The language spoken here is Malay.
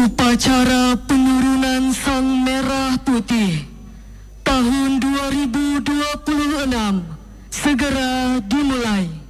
Upacara penurunan Sang Merah Putih tahun 2026 segera dimulai.